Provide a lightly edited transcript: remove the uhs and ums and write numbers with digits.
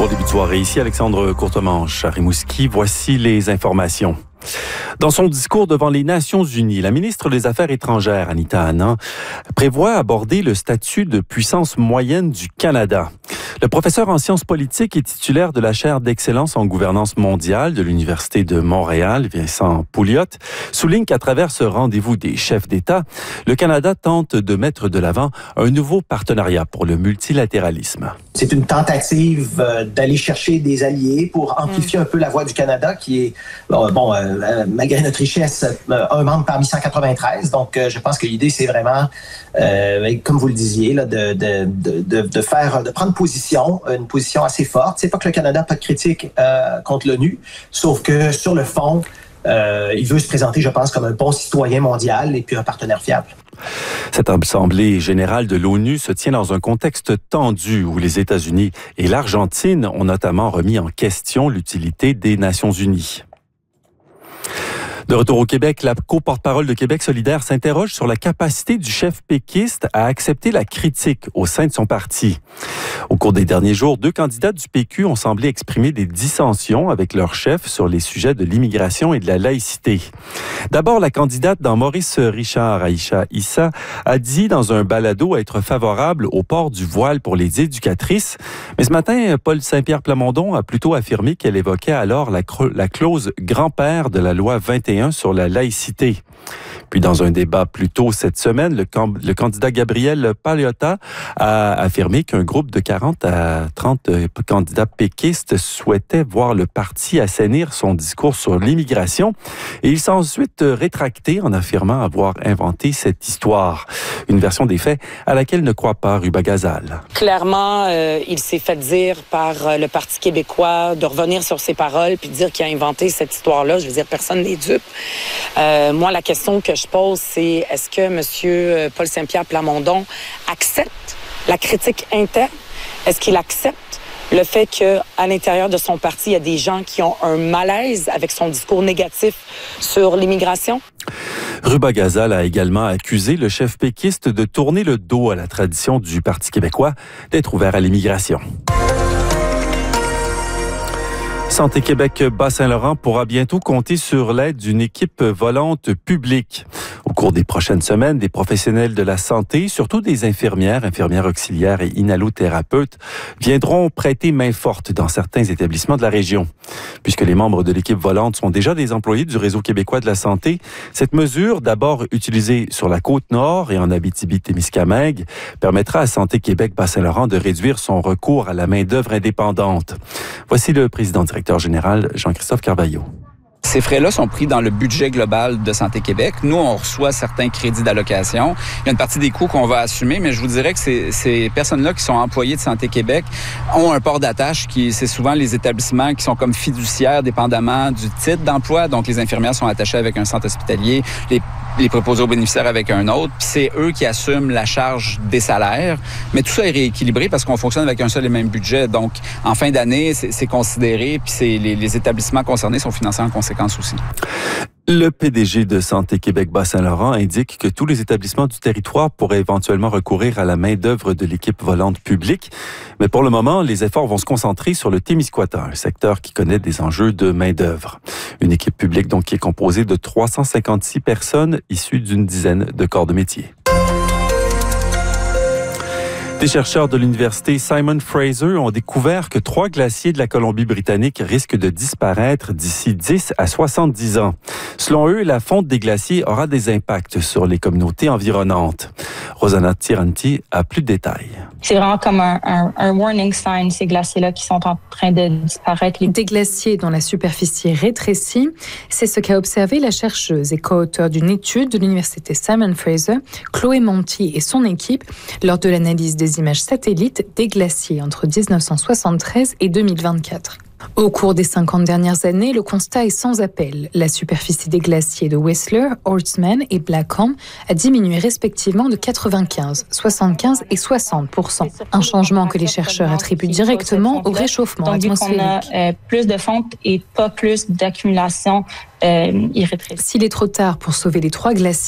Bon début de soirée. Ici Alexandre Courtemanche à Rimouski. Voici les informations. Dans son discours devant les Nations unies, la ministre des Affaires étrangères, Anita Anand, prévoit aborder le statut de puissance moyenne du Canada. Le professeur en sciences politiques et titulaire de la chaire d'excellence en gouvernance mondiale de l'Université de Montréal, Vincent Pouliot, souligne qu'à travers ce rendez-vous des chefs d'État, le Canada tente de mettre de l'avant un nouveau partenariat pour le multilatéralisme. C'est une tentative d'aller chercher des alliés pour amplifier un peu la voix du Canada qui est, malgré notre richesse, un membre parmi 193. Donc, je pense que l'idée, c'est vraiment, comme vous le disiez, là, de prendre une position assez forte. C'est pas que le Canada n'a pas de critique contre l'ONU, sauf que sur le fond, il veut se présenter, je pense, comme un bon citoyen mondial et puis un partenaire fiable. Cette assemblée générale de l'ONU se tient dans un contexte tendu où les États-Unis et l'Argentine ont notamment remis en question l'utilité des Nations unies. De retour au Québec, la co-porte-parole de Québec solidaire s'interroge sur la capacité du chef péquiste à accepter la critique au sein de son parti. Au cours des derniers jours, 2 candidats du PQ ont semblé exprimer des dissensions avec leur chef sur les sujets de l'immigration et de la laïcité. D'abord, la candidate dans Maurice Richard, Aïcha Issa, a dit dans un balado être favorable au port du voile pour les éducatrices. Mais ce matin, Paul Saint-Pierre Plamondon a plutôt affirmé qu'elle évoquait alors la clause grand-père de la loi 21 sur la laïcité. Puis dans un débat plus tôt cette semaine, le candidat Gabriel Paliotta a affirmé qu'un groupe de 40 à 30 candidats péquistes souhaitait voir le parti assainir son discours sur l'immigration. Et il s'est ensuite rétracté en affirmant avoir inventé cette histoire. Une version des faits à laquelle ne croit pas Ruba Gazal. Clairement, il s'est fait dire par le Parti québécois de revenir sur ses paroles puis de dire qu'il a inventé cette histoire-là. Je veux dire, personne n'est dupe. Moi, la question que je pose, c'est est-ce que M. Paul Saint-Pierre Plamondon accepte la critique interne? Est-ce qu'il accepte le fait qu'à l'intérieur de son parti, il y a des gens qui ont un malaise avec son discours négatif sur l'immigration? Ruba Gazal a également accusé le chef péquiste de tourner le dos à la tradition du Parti québécois d'être ouvert à l'immigration. Santé Québec Bas-Saint-Laurent pourra bientôt compter sur l'aide d'une équipe volante publique. Au cours des prochaines semaines, des professionnels de la santé, surtout des infirmières auxiliaires et inhalothérapeutes, viendront prêter main forte dans certains établissements de la région. Puisque les membres de l'équipe volante sont déjà des employés du Réseau québécois de la santé, cette mesure, d'abord utilisée sur la Côte-Nord et en Abitibi-Témiscamingue, permettra à Santé Québec Bas-Saint-Laurent de réduire son recours à la main-d'œuvre indépendante. Voici le président directeur général Jean-Christophe Carvalho. Ces frais-là sont pris dans le budget global de Santé Québec. Nous, on reçoit certains crédits d'allocation. Il y a une partie des coûts qu'on va assumer, mais je vous dirais que ces personnes-là qui sont employées de Santé Québec ont un port d'attache c'est souvent les établissements qui sont comme fiduciaires dépendamment du titre d'emploi. Donc, les infirmières sont attachées avec un centre hospitalier, les préposés aux bénéficiaires avec un autre, puis c'est eux qui assument la charge des salaires. Mais tout ça est rééquilibré parce qu'on fonctionne avec un seul et même budget. Donc, en fin d'année, c'est considéré, puis les établissements concernés sont financés en conséquence aussi. Le PDG de Santé Québec Bas-Saint-Laurent indique que tous les établissements du territoire pourraient éventuellement recourir à la main-d'œuvre de l'équipe volante publique. Mais pour le moment, les efforts vont se concentrer sur le Témiscouata, un secteur qui connaît des enjeux de main-d'œuvre. Une équipe publique donc qui est composée de 356 personnes issues d'une dizaine de corps de métier. Des chercheurs de l'université Simon Fraser ont découvert que 3 glaciers de la Colombie-Britannique risquent de disparaître d'ici 10 à 70 ans. Selon eux, la fonte des glaciers aura des impacts sur les communautés environnantes. Rosanna Tiranti a plus de détails. C'est vraiment comme un warning sign, ces glaciers-là qui sont en train de disparaître. Des glaciers dont la superficie rétrécit, c'est ce qu'a observé la chercheuse et co-auteure d'une étude de l'université Simon Fraser, Chloé Monti et son équipe, lors de l'analyse des images satellites des glaciers entre 1973 et 2024. Au cours des 50 dernières années, le constat est sans appel. La superficie des glaciers de Whistler, Horstman et Blackham a diminué respectivement de 95, 75 et 60%. Un changement que les chercheurs attribuent directement au réchauffement atmosphérique. Donc, on a plus de fonte et pas plus d'accumulation irrétrievable. S'il est trop tard pour sauver les 3 glaciers,